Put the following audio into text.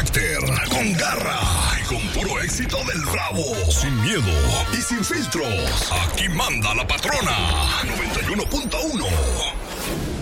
carácter, con garra y con puro éxito del Bravo. Sin miedo y sin filtros. Aquí manda la patrona. 91.1.